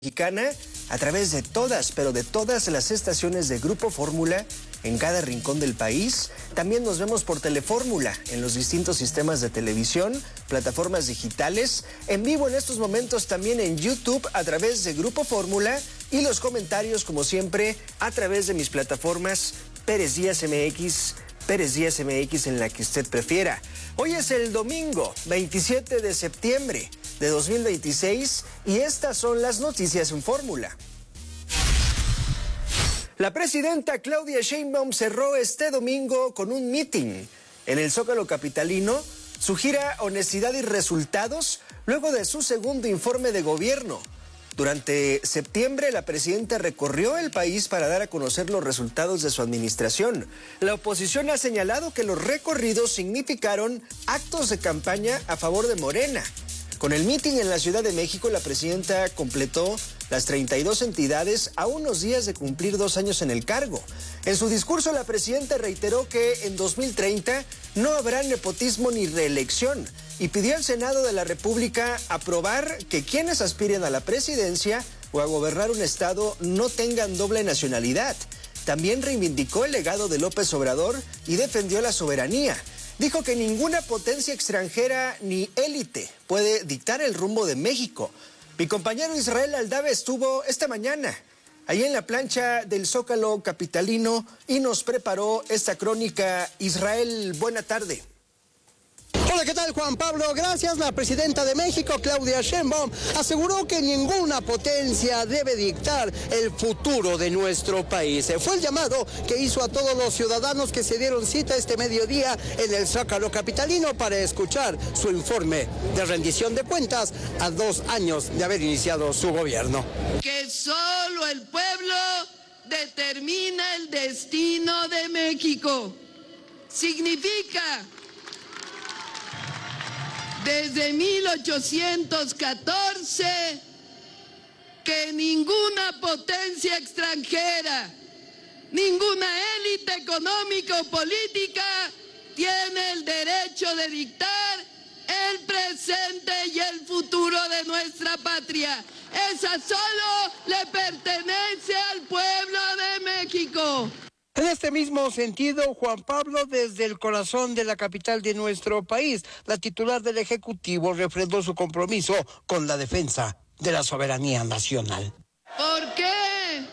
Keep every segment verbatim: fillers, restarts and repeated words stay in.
Mexicana a través de todas, pero de todas las estaciones de Grupo Fórmula en cada rincón del país. También nos vemos por Telefórmula en los distintos sistemas de televisión, plataformas digitales, en vivo en estos momentos también en YouTube a través de Grupo Fórmula y los comentarios como siempre a través de mis plataformas Pérez Díaz M X, Pérez Díaz M X en la que usted prefiera. Hoy es el domingo veintisiete de septiembre de dos mil veintiséis y estas son las noticias en Fórmula. La presidenta Claudia Sheinbaum cerró este domingo con un meeting en el Zócalo capitalino su gira Honestidad y Resultados luego de su segundo informe de gobierno. Durante septiembre, la presidenta recorrió el país para dar a conocer los resultados de su administración. La oposición ha señalado que los recorridos significaron actos de campaña a favor de Morena. Con el mitin en la Ciudad de México, la presidenta completó las treinta y dos entidades a unos días de cumplir dos años en el cargo. En su discurso, la presidenta reiteró que en dos mil treinta no habrá nepotismo ni reelección y pidió al Senado de la República aprobar que quienes aspiren a la presidencia o a gobernar un estado no tengan doble nacionalidad. También reivindicó el legado de López Obrador y defendió la soberanía. Dijo que ninguna potencia extranjera ni élite puede dictar el rumbo de México. Mi compañero Israel Aldave estuvo esta mañana ahí en la plancha del Zócalo capitalino y nos preparó esta crónica. Israel, buena tarde. Hola, ¿qué tal, Juan Pablo? Gracias. La presidenta de México, Claudia Sheinbaum, aseguró que ninguna potencia debe dictar el futuro de nuestro país. Fue el llamado que hizo a todos los ciudadanos que se dieron cita este mediodía en el Zócalo capitalino para escuchar su informe de rendición de cuentas a dos años de haber iniciado su gobierno. Que solo el pueblo determina el destino de México. Significa desde mil ochocientos catorce que ninguna potencia extranjera, ninguna élite económica o política tiene el derecho de dictar el presente y el futuro de nuestra patria. Esa solo le pertenece al pueblo de México. En este mismo sentido, Juan Pablo, desde el corazón de la capital de nuestro país, la titular del Ejecutivo refrendó su compromiso con la defensa de la soberanía nacional. ¿Por qué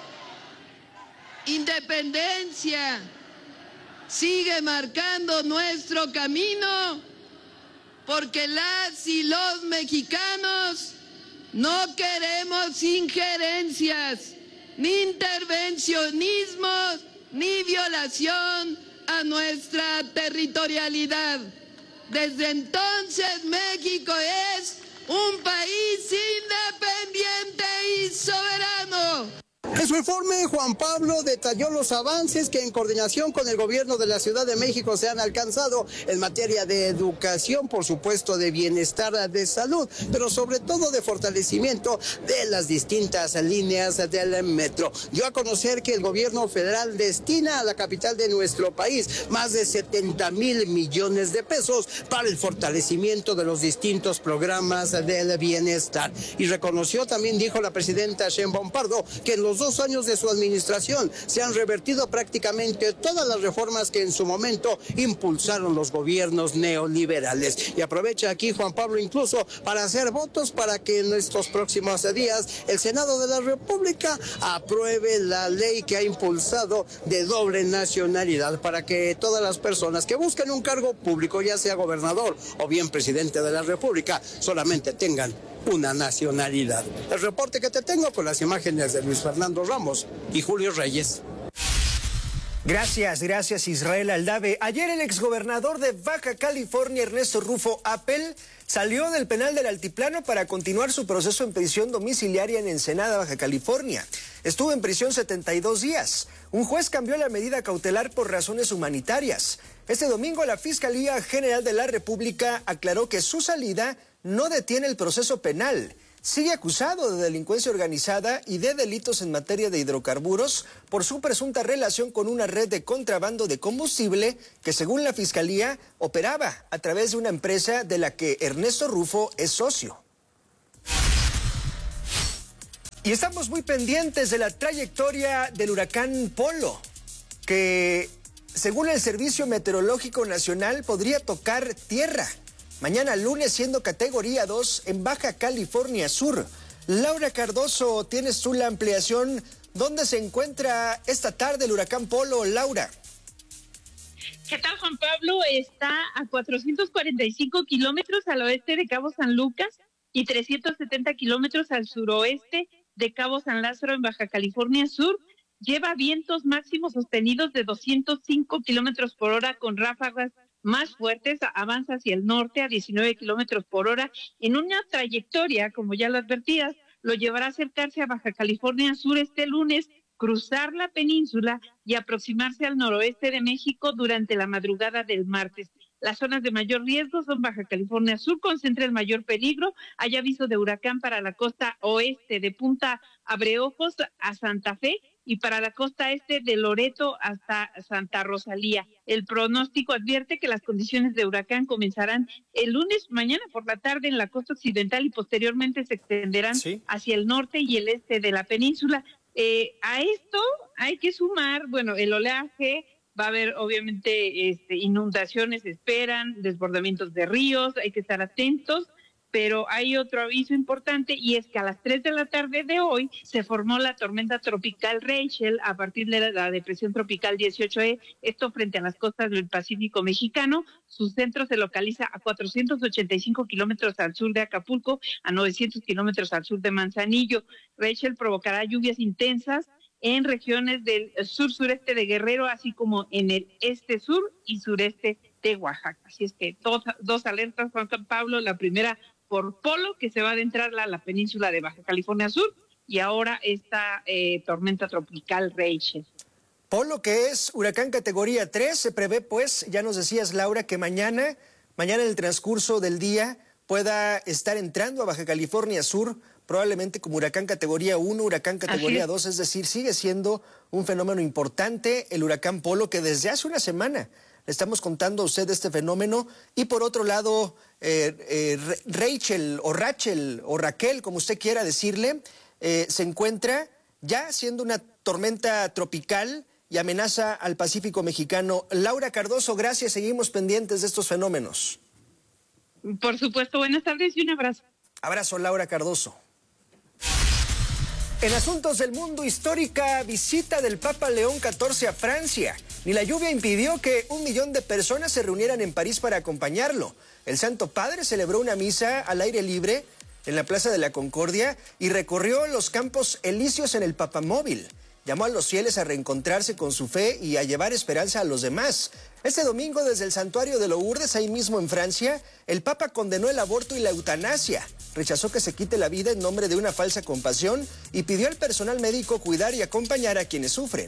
independencia sigue marcando nuestro camino? Porque las y los mexicanos no queremos injerencias, ni intervencionismos, ni violación a nuestra territorialidad. Desde entonces México es un país independiente y soberano. En su informe, Juan Pablo detalló los avances que en coordinación con el gobierno de la Ciudad de México se han alcanzado en materia de educación, por supuesto de bienestar, de salud, pero sobre todo de fortalecimiento de las distintas líneas del metro. Dio a conocer que el gobierno federal destina a la capital de nuestro país más de setenta mil millones de pesos para el fortalecimiento de los distintos programas del bienestar. Y reconoció también, dijo la presidenta Sheinbaum Pardo, que en los dos años de su administración se han revertido prácticamente todas las reformas que en su momento impulsaron los gobiernos neoliberales. Y aprovecha aquí, Juan Pablo, incluso para hacer votos para que en estos próximos días el Senado de la República apruebe la ley que ha impulsado de doble nacionalidad para que todas las personas que busquen un cargo público, ya sea gobernador o bien presidente de la República, solamente tengan una nacionalidad. El reporte que te tengo con las imágenes de Luis Fernando Ramos y Julio Reyes. Gracias, gracias Israel Aldave. Ayer el exgobernador de Baja California, Ernesto Rufo Appel, salió del penal del Altiplano para continuar su proceso en prisión domiciliaria en Ensenada, Baja California. Estuvo en prisión setenta y dos días. Un juez cambió la medida cautelar por razones humanitarias. Este domingo la Fiscalía General de la República aclaró que su salida no detiene el proceso penal. Sigue acusado de delincuencia organizada y de delitos en materia de hidrocarburos por su presunta relación con una red de contrabando de combustible que, según la Fiscalía, operaba a través de una empresa de la que Ernesto Rufo es socio. Y estamos muy pendientes de la trayectoria del huracán Polo, que según el Servicio Meteorológico Nacional podría tocar tierra mañana lunes, siendo categoría dos en Baja California Sur. Laura Cardoso, tienes tú la ampliación. ¿Dónde se encuentra esta tarde el huracán Polo, Laura? ¿Qué tal, Juan Pablo? Está a cuatrocientos cuarenta y cinco kilómetros al oeste de Cabo San Lucas y trescientos setenta kilómetros al suroeste de Cabo San Lázaro en Baja California Sur. Lleva vientos máximos sostenidos de doscientos cinco kilómetros por hora con ráfagas más fuertes. Avanza hacia el norte a diecinueve kilómetros por hora en una trayectoria, como ya lo advertías, lo llevará a acercarse a Baja California Sur este lunes, cruzar la península y aproximarse al noroeste de México durante la madrugada del martes. Las zonas de mayor riesgo son Baja California Sur, concentra el mayor peligro. Hay aviso de huracán para la costa oeste de Punta Abreojos a Santa Fe y para la costa este de Loreto hasta Santa Rosalía. El pronóstico advierte que las condiciones de huracán comenzarán el lunes mañana por la tarde en la costa occidental y posteriormente se extenderán ¿Sí? hacia el norte y el este de la península. Eh, a esto hay que sumar, bueno, el oleaje. Va a haber, obviamente, este, inundaciones, esperan, desbordamientos de ríos, hay que estar atentos, pero hay otro aviso importante y es que a las tres de la tarde de hoy se formó la tormenta tropical Rachel a partir de la depresión tropical dieciocho E, esto frente a las costas del Pacífico mexicano. Su centro se localiza a cuatrocientos ochenta y cinco kilómetros al sur de Acapulco, a novecientos kilómetros al sur de Manzanillo. Rachel provocará lluvias intensas en regiones del sur-sureste de Guerrero, así como en el este-sur y sureste de Oaxaca. Así es que dos, dos alertas, Juan Pablo, la primera por Polo, que se va a adentrar a la península de Baja California Sur, y ahora esta eh, tormenta tropical Rachel. Polo, que es huracán categoría tres, se prevé, pues, ya nos decías, Laura, que mañana, mañana en el transcurso del día pueda estar entrando a Baja California Sur, probablemente como huracán categoría uno, huracán categoría dos, es decir, sigue siendo un fenómeno importante el huracán Polo, que desde hace una semana le estamos contando a usted este fenómeno. Y por otro lado, eh, eh, Rachel o Rachel o Raquel, como usted quiera decirle, eh, se encuentra ya siendo una tormenta tropical y amenaza al Pacífico mexicano. Laura Cardoso, gracias, seguimos pendientes de estos fenómenos. Por supuesto, buenas tardes y un abrazo. Abrazo, Laura Cardoso. En asuntos del mundo, histórica visita del Papa León catorce a Francia. Ni la lluvia impidió que un millón de personas se reunieran en París para acompañarlo. El Santo Padre celebró una misa al aire libre en la Plaza de la Concordia y recorrió los Campos Elíseos en el Papamóvil. Llamó a los fieles a reencontrarse con su fe y a llevar esperanza a los demás. Este domingo, desde el santuario de Lourdes, ahí mismo en Francia, el Papa condenó el aborto y la eutanasia. Rechazó que se quite la vida en nombre de una falsa compasión y pidió al personal médico cuidar y acompañar a quienes sufren.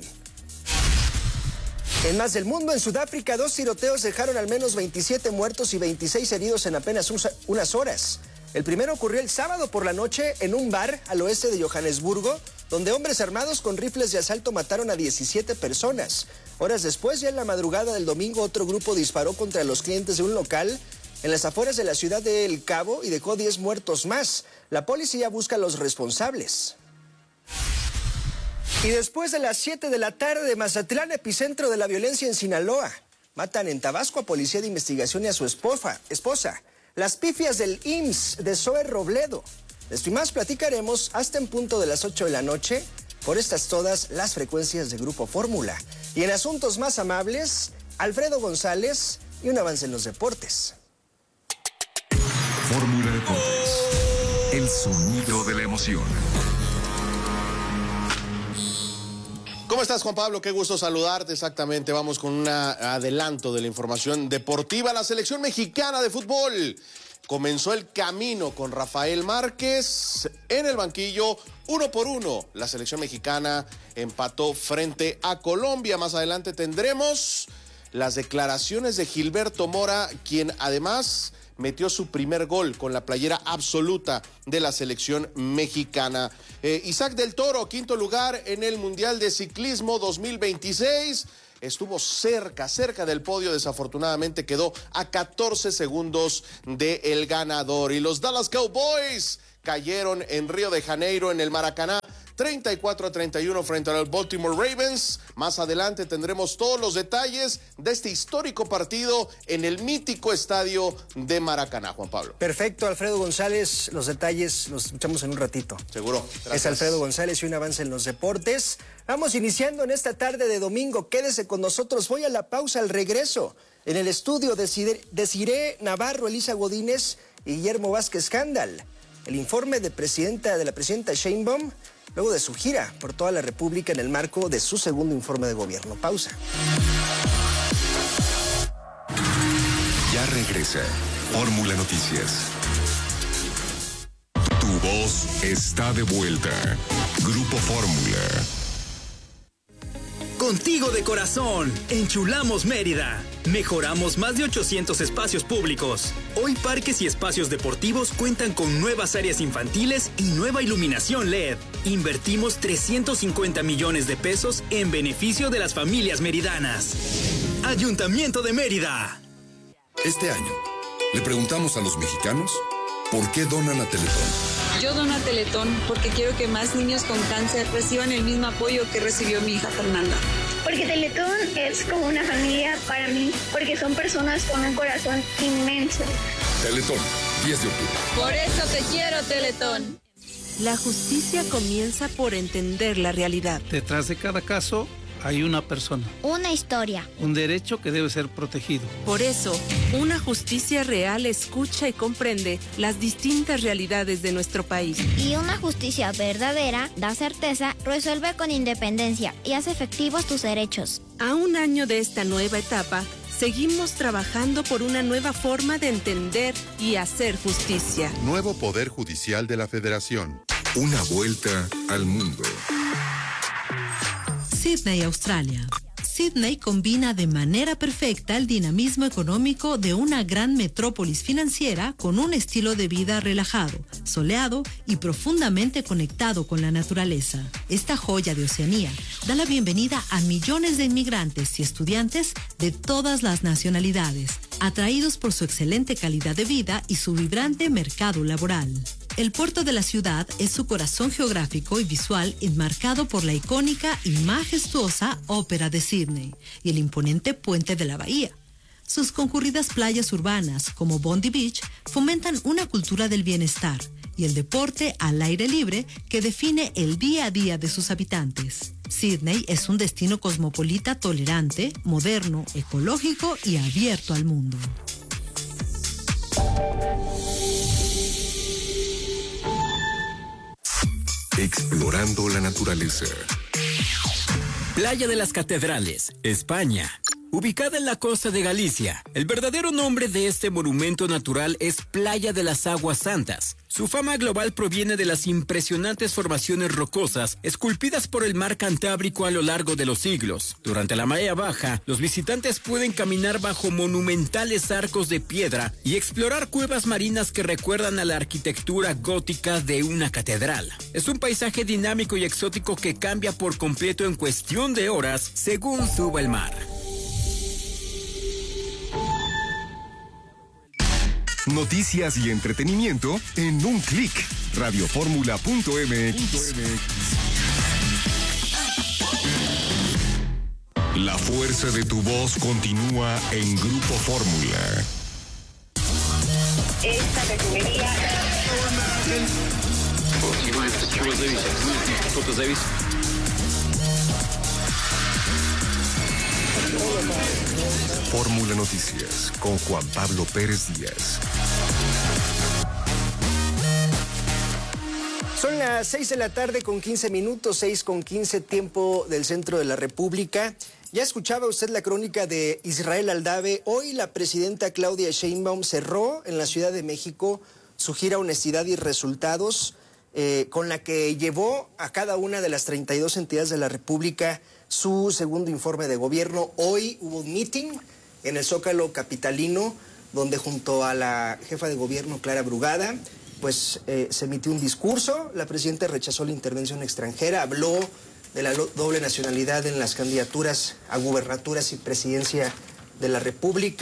En más del mundo, en Sudáfrica, dos tiroteos dejaron al menos veintisiete muertos y veintiséis heridos en apenas unas horas. El primero ocurrió el sábado por la noche en un bar al oeste de Johannesburgo, donde hombres armados con rifles de asalto mataron a diecisiete personas. Horas después, ya en la madrugada del domingo, otro grupo disparó contra los clientes de un local en las afueras de la ciudad de El Cabo y dejó diez muertos más. La policía busca a los responsables. Y después de las siete de la tarde, Mazatlán, epicentro de la violencia en Sinaloa. Matan en Tabasco a policía de investigación y a su esposa. esposa. Las pifias del I M S S de Zoe Robledo. De esto y más platicaremos hasta en punto de las ocho de la noche por estas todas las frecuencias de Grupo Fórmula. Y en asuntos más amables, Alfredo González y un avance en los deportes. Fórmula Deportes, el sonido de la emoción. ¿Cómo estás, Juan Pablo? Qué gusto saludarte. Exactamente, vamos con un adelanto de la información deportiva. La selección mexicana de fútbol comenzó el camino con Rafael Márquez en el banquillo, uno por uno. La selección mexicana empató frente a Colombia. Más adelante tendremos las declaraciones de Gilberto Mora, quien además metió su primer gol con la playera absoluta de la selección mexicana. Eh, Isaac del Toro, quinto lugar en el Mundial de Ciclismo dos mil veintiséis. Estuvo cerca, cerca del podio, desafortunadamente quedó a catorce segundos del ganador. Y los Dallas Cowboys cayeron en Río de Janeiro, en el Maracaná, treinta y cuatro a treinta y uno frente a los Baltimore Ravens. Más adelante tendremos todos los detalles de este histórico partido en el mítico estadio de Maracaná, Juan Pablo. Perfecto, Alfredo González, los detalles los escuchamos en un ratito. Seguro. Gracias. Es Alfredo González y un avance en los deportes. Vamos iniciando en esta tarde de domingo. Quédese con nosotros. Voy a la pausa, al regreso. En el estudio de Desiree Navarro, Elisa Godínez y Guillermo Vázquez Cándal. El informe de, presidenta, de la presidenta Sheinbaum luego de su gira por toda la República en el marco de su segundo informe de gobierno. Pausa. Ya regresa Fórmula Noticias. Tu voz está de vuelta. Grupo Fórmula. Contigo de corazón, enchulamos Mérida. Mejoramos más de ochocientos espacios públicos. Hoy parques y espacios deportivos cuentan con nuevas áreas infantiles y nueva iluminación L E D. Invertimos trescientos cincuenta millones de pesos en beneficio de las familias meridanas. Ayuntamiento de Mérida. Este año, le preguntamos a los mexicanos por qué donan a Teletón. Yo dono a Teletón porque quiero que más niños con cáncer reciban el mismo apoyo que recibió mi hija Fernanda. Porque Teletón es como una familia para mí, porque son personas con un corazón inmenso. Teletón, diez de octubre. Por eso te quiero, Teletón. La justicia comienza por entender la realidad. Detrás de cada caso hay una persona. Una historia. Un derecho que debe ser protegido. Por eso, una justicia real escucha y comprende las distintas realidades de nuestro país. Y una justicia verdadera da certeza, resuelve con independencia y hace efectivos tus derechos. A un año de esta nueva etapa, seguimos trabajando por una nueva forma de entender y hacer justicia. Nuevo Poder Judicial de la Federación. Una vuelta al mundo. Sydney, Australia. Sydney combina de manera perfecta el dinamismo económico de una gran metrópolis financiera con un estilo de vida relajado, soleado y profundamente conectado con la naturaleza. Esta joya de Oceanía da la bienvenida a millones de inmigrantes y estudiantes de todas las nacionalidades, atraídos por su excelente calidad de vida y su vibrante mercado laboral. El puerto de la ciudad es su corazón geográfico y visual enmarcado por la icónica y majestuosa Ópera de Sydney y el imponente Puente de la Bahía. Sus concurridas playas urbanas, como Bondi Beach, fomentan una cultura del bienestar y el deporte al aire libre que define el día a día de sus habitantes. Sydney es un destino cosmopolita tolerante, moderno, ecológico y abierto al mundo. Explorando la naturaleza. Playa de las Catedrales, España. Ubicada en la costa de Galicia, el verdadero nombre de este monumento natural es Playa de las Aguas Santas. Su fama global proviene de las impresionantes formaciones rocosas esculpidas por el mar Cantábrico a lo largo de los siglos. Durante la marea baja, los visitantes pueden caminar bajo monumentales arcos de piedra y explorar cuevas marinas que recuerdan a la arquitectura gótica de una catedral. Es un paisaje dinámico y exótico que cambia por completo en cuestión de horas según suba el mar. Noticias y entretenimiento en un clic. radioformula punto m x. La fuerza de tu voz continúa en Grupo Fórmula. Esta refinería. Fórmula Noticias con Juan Pablo Pérez Díaz. Son las seis de la tarde con quince minutos, seis con quince tiempo del centro de la República. Ya escuchaba usted la crónica de Israel Aldave. Hoy la presidenta Claudia Sheinbaum cerró en la Ciudad de México su gira Honestidad y Resultados, eh, con la que llevó a cada una de las treinta y dos entidades de la República su segundo informe de gobierno. Hoy hubo un meeting en el Zócalo capitalino, donde junto a la jefa de gobierno, Clara Brugada, pues eh, se emitió un discurso. La presidenta rechazó la intervención extranjera, habló de la doble nacionalidad en las candidaturas a gubernaturas y presidencia de la República.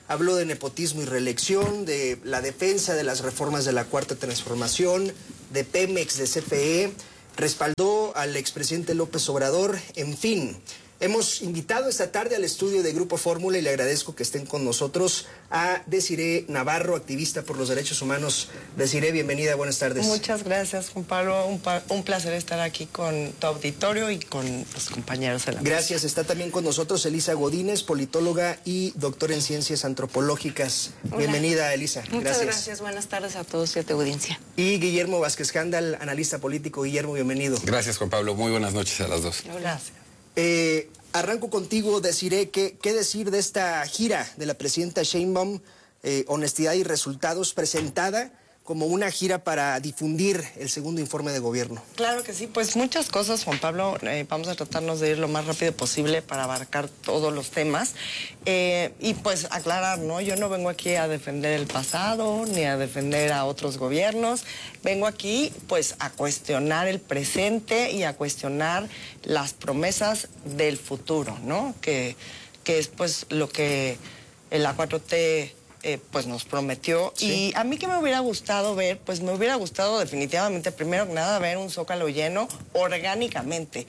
habló de nepotismo y reelección, de la defensa de las reformas de la Cuarta Transformación, de Pemex, de C F E, respaldó al expresidente López Obrador, en fin. Hemos invitado esta tarde al estudio de Grupo Fórmula y le agradezco que estén con nosotros a Desiree Navarro, activista por los derechos humanos. Desiree, bienvenida, buenas tardes. Muchas gracias, Juan Pablo. Un, un placer estar aquí con tu auditorio y con los compañeros de la mesa. Gracias. Está también con nosotros Elisa Godínez, politóloga y doctora en ciencias antropológicas. Hola. Bienvenida, Elisa. Muchas gracias. gracias. Buenas tardes a todos y a tu audiencia. Y Guillermo Vázquez Gándal, analista político. Guillermo, bienvenido. Gracias, Juan Pablo. Muy buenas noches a las dos. Gracias. Eh, arranco contigo, Desiree, ¿qué, qué decir de esta gira de la presidenta Sheinbaum, eh, Honestidad y Resultados, presentada como una gira para difundir el segundo informe de gobierno? Claro que sí, pues muchas cosas, Juan Pablo. Eh, vamos a tratarnos de ir lo más rápido posible para abarcar todos los temas. Eh, y pues aclarar, ¿no? Yo no vengo aquí a defender el pasado ni a defender a otros gobiernos. Vengo aquí pues a cuestionar el presente y a cuestionar las promesas del futuro, ¿no? Que, que es pues lo que la cuatro T... Eh, pues nos prometió. Sí. Y a mí que me hubiera gustado ver, pues me hubiera gustado definitivamente, primero que nada, ver un Zócalo lleno orgánicamente.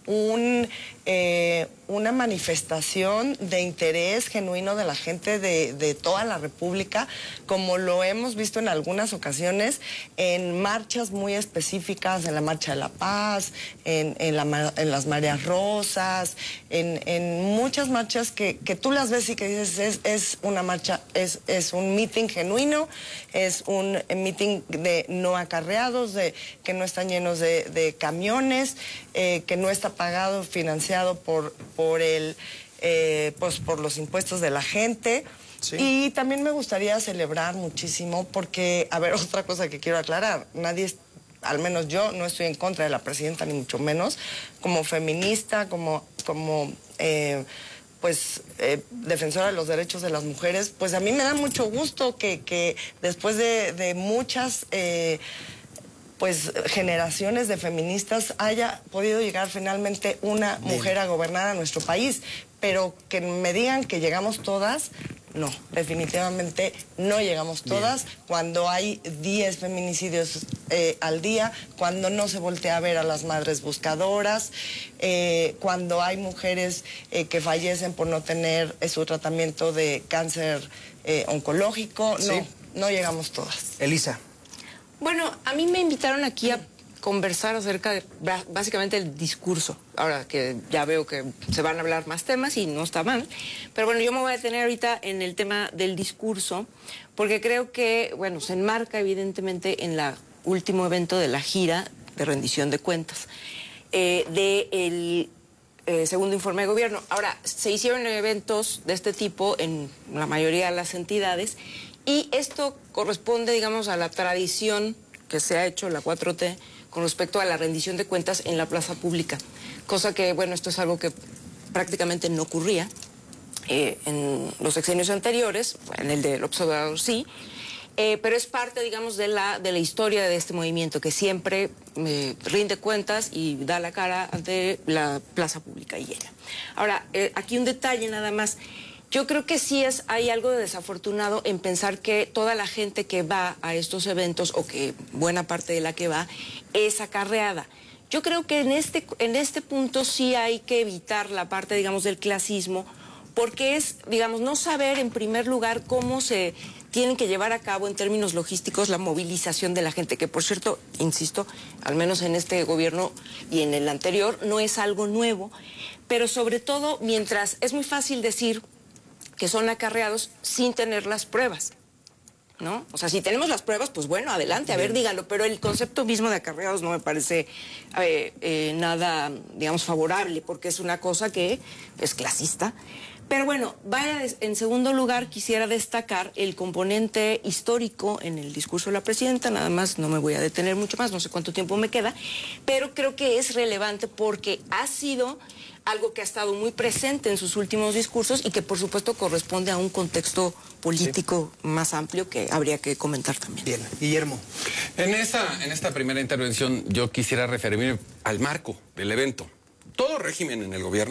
Un, eh, una manifestación de interés genuino de la gente de, de toda la República, como lo hemos visto en algunas ocasiones en marchas muy específicas, en la Marcha de la Paz, en, en, la, en las Mareas Rosas, en, en muchas marchas que, que tú las ves y que dices, es, es una marcha, es, es un meeting genuino, es un meeting de no acarreados, de, que no están llenos de, de camiones, eh, que no está pagado, financiado por, por, el, eh, pues por los impuestos de la gente. Sí. Y también me gustaría celebrar muchísimo porque, a ver, otra cosa que quiero aclarar, nadie, al menos yo, no estoy en contra de la presidenta, ni mucho menos, como feminista, como, como eh, pues, eh, defensora de los derechos de las mujeres, pues a mí me da mucho gusto que, que después de, de muchas... Eh, pues generaciones de feministas haya podido llegar finalmente una mujer a gobernar a nuestro país, pero que me digan que llegamos todas, no, definitivamente no llegamos todas. Bien. Cuando hay diez feminicidios eh, al día, cuando no se voltea a ver a las madres buscadoras, eh, cuando hay mujeres eh, que fallecen por no tener eh, su tratamiento de cáncer eh, oncológico, sí. no, no llegamos todas. Elisa. Bueno, a mí me invitaron aquí a conversar acerca de básicamente el discurso. Ahora que ya veo que se van a hablar más temas y no está mal. Pero bueno, yo me voy a detener ahorita en el tema del discurso, porque creo que, bueno, se enmarca evidentemente en el último evento de la gira de rendición de cuentas, eh, del eh, segundo informe de gobierno. Ahora, se hicieron eventos de este tipo en la mayoría de las entidades, y esto corresponde, digamos, a la tradición que se ha hecho la cuatro T con respecto a la rendición de cuentas en la plaza pública. Cosa que, bueno, esto es algo que prácticamente no ocurría eh, en los sexenios anteriores, en el del observador sí, eh, pero es parte, digamos, de la, de la historia de este movimiento, que siempre eh, rinde cuentas y da la cara ante la plaza pública y llena. Ahora, eh, aquí un detalle nada más. Yo creo que sí es, hay algo de desafortunado en pensar que toda la gente que va a estos eventos, o que buena parte de la que va, es acarreada. Yo creo que en este, en este punto sí hay que evitar la parte, digamos, del clasismo, porque es, digamos, no saber en primer lugar cómo se tienen que llevar a cabo en términos logísticos la movilización de la gente, que por cierto, insisto, al menos en este gobierno y en el anterior, no es algo nuevo, pero sobre todo mientras es muy fácil decir que son acarreados sin tener las pruebas, ¿no? O sea, si tenemos las pruebas, pues bueno, adelante, a ver, díganlo, pero el concepto mismo de acarreados no me parece eh, eh, nada, digamos, favorable, porque es una cosa que es clasista. Pero bueno, vaya, en segundo lugar, quisiera destacar el componente histórico en el discurso de la presidenta, nada más, no me voy a detener mucho más, no sé cuánto tiempo me queda, pero creo que es relevante porque ha sido algo que ha estado muy presente en sus últimos discursos y que por supuesto corresponde a un contexto político sí. más amplio que habría que comentar también. Bien, Guillermo. En esta, en esta primera intervención yo quisiera referirme al marco del evento. Todo régimen en el gobierno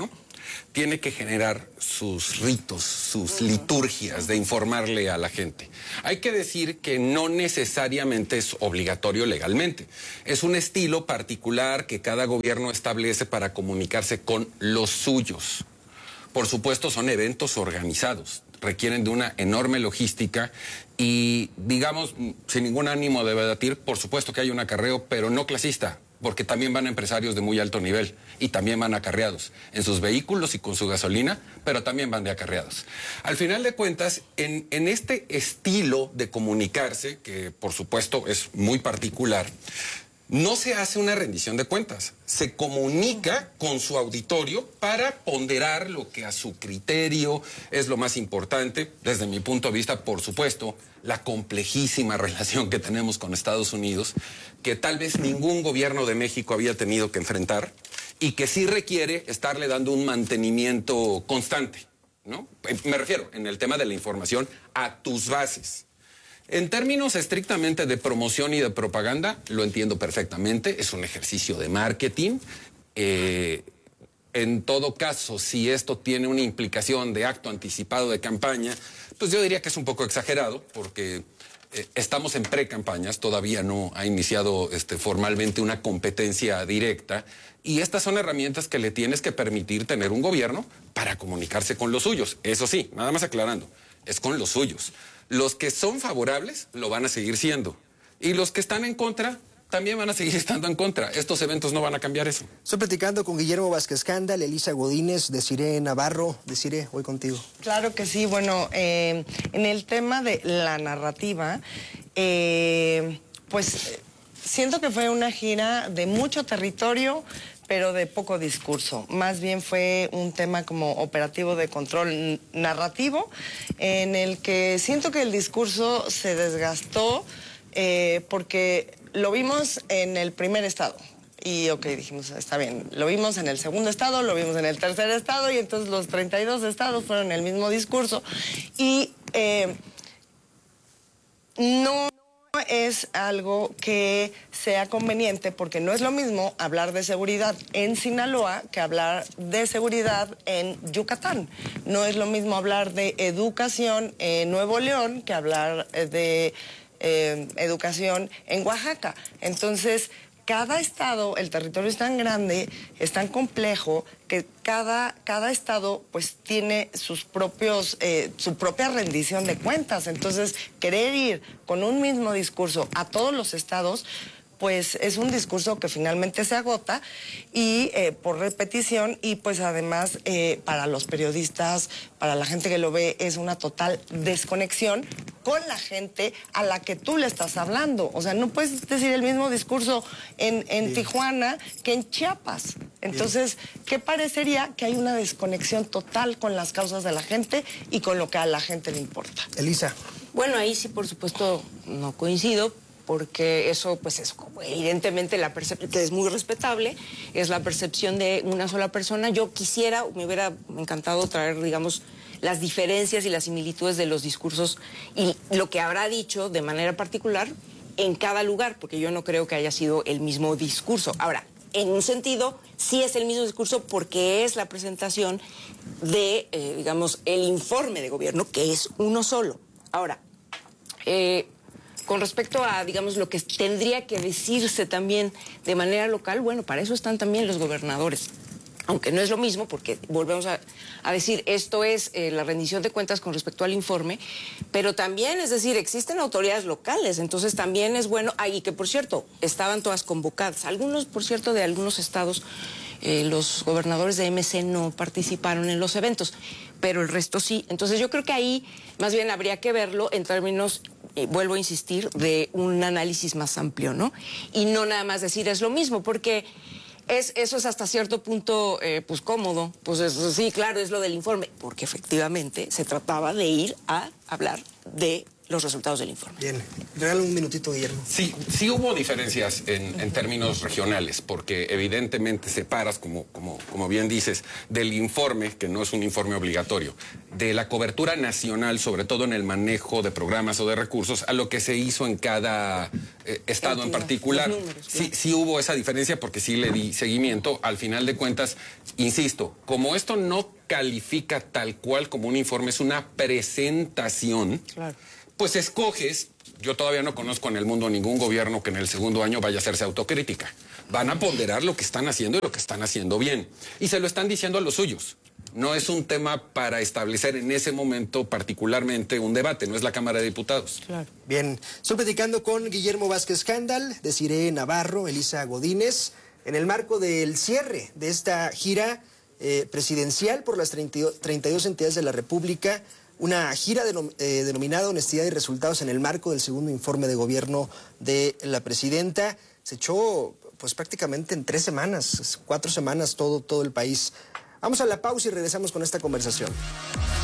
tiene que generar sus ritos, sus liturgias de informarle a la gente. Hay que decir que no necesariamente es obligatorio legalmente. Es un estilo particular que cada gobierno establece para comunicarse con los suyos. Por supuesto, son eventos organizados, requieren de una enorme logística y, digamos, sin ningún ánimo de debatir, por supuesto que hay un acarreo, pero no clasista, porque también van empresarios de muy alto nivel y también van acarreados en sus vehículos y con su gasolina, pero también van de acarreados. Al final de cuentas, en, en este estilo de comunicarse, que por supuesto es muy particular, no se hace una rendición de cuentas, se comunica con su auditorio para ponderar lo que a su criterio es lo más importante. Desde mi punto de vista, por supuesto, la complejísima relación que tenemos con Estados Unidos, que tal vez ningún gobierno de México había tenido que enfrentar y que sí requiere estarle dando un mantenimiento constante, ¿no? Me refiero, en el tema de la información, a tus bases. En términos estrictamente de promoción y de propaganda, lo entiendo perfectamente, es un ejercicio de marketing. Eh, en todo caso, si esto tiene una implicación de acto anticipado de campaña, pues yo diría que es un poco exagerado, porque eh, estamos en pre-campañas, todavía no ha iniciado este, formalmente una competencia directa, y estas son herramientas que le tienes que permitir tener un gobierno para comunicarse con los suyos. Eso sí, nada más aclarando, es con los suyos. Los que son favorables lo van a seguir siendo. Y los que están en contra también van a seguir estando en contra. Estos eventos no van a cambiar eso. Estoy platicando con Guillermo Vázquez Cándal, Elisa Godínez, Desiree Navarro. Desiree, voy contigo. Claro que sí. Bueno, eh, en el tema de la narrativa, eh, pues siento que fue una gira de mucho territorio, pero de poco discurso. Más bien fue un tema como operativo de control narrativo, en el que siento que el discurso se desgastó eh, porque lo vimos en el primer estado. Y ok, dijimos, está bien, lo vimos en el segundo estado, lo vimos en el tercer estado, y entonces los treinta y dos estados fueron el mismo discurso. Y eh, no... es algo que sea conveniente, porque no es lo mismo hablar de seguridad en Sinaloa que hablar de seguridad en Yucatán. No es lo mismo hablar de educación en Nuevo León que hablar de eh, educación en Oaxaca. Entonces, cada estado, el territorio es tan grande, es tan complejo, que cada, cada estado pues tiene sus propios, eh, su propia rendición de cuentas. Entonces, querer ir con un mismo discurso a todos los estados, pues es un discurso que finalmente se agota y eh, por repetición, y pues además eh, para los periodistas, para la gente que lo ve, es una total desconexión con la gente a la que tú le estás hablando. O sea, no puedes decir el mismo discurso en, en Tijuana que en Chiapas. Entonces, ¿qué parecería? Que hay una desconexión total con las causas de la gente y con lo que a la gente le importa. Elisa. Bueno, ahí sí, por supuesto, no coincido, porque eso, pues es como evidentemente la percepción, que es muy respetable, es la percepción de una sola persona. Yo quisiera, me hubiera encantado traer, digamos, las diferencias y las similitudes de los discursos y lo que habrá dicho de manera particular en cada lugar, porque yo no creo que haya sido el mismo discurso. Ahora, en un sentido, sí es el mismo discurso porque es la presentación de, eh, digamos, el informe de gobierno, que es uno solo. Ahora, eh, con respecto a, digamos, lo que tendría que decirse también de manera local, bueno, para eso están también los gobernadores. Aunque no es lo mismo, porque volvemos a, a decir, esto es eh, la rendición de cuentas con respecto al informe, pero también, es decir, existen autoridades locales, entonces también es bueno, ahí que por cierto, estaban todas convocadas. Algunos, por cierto, de algunos estados, eh, los gobernadores de M C no participaron en los eventos, pero el resto sí. Entonces yo creo que ahí más bien habría que verlo en términos, eh, vuelvo a insistir, de un análisis más amplio, ¿no? Y no nada más decir es lo mismo, porque es, eso es hasta cierto punto, eh, pues cómodo. Pues eso, sí, claro, es lo del informe, porque efectivamente se trataba de ir a hablar de los resultados del informe. Bien, regalo un minutito, Guillermo. Sí, sí hubo diferencias en, en términos regionales, porque evidentemente separas, como, como, como bien dices, del informe, que no es un informe obligatorio, de la cobertura nacional, sobre todo en el manejo de programas o de recursos, a lo que se hizo en cada eh, estado en particular. Números, sí, sí hubo esa diferencia porque sí le di seguimiento. Al final de cuentas, insisto, como esto no califica tal cual como un informe, es una presentación, claro, pues escoges. Yo todavía no conozco en el mundo ningún gobierno que en el segundo año vaya a hacerse autocrítica. Van a ponderar lo que están haciendo y lo que están haciendo bien. Y se lo están diciendo a los suyos. No es un tema para establecer en ese momento particularmente un debate, no es la Cámara de Diputados. Claro. Bien, estoy platicando con Guillermo Vázquez Handal, Desiree Navarro, Elisa Godínez, en el marco del cierre de esta gira eh, presidencial por las treinta y dos entidades de la República. Una gira denom eh, denominada Honestidad y Resultados en el marco del segundo informe de gobierno de la presidenta. Se echó pues prácticamente en tres semanas, cuatro semanas todo, todo el país. Vamos a la pausa y regresamos con esta conversación.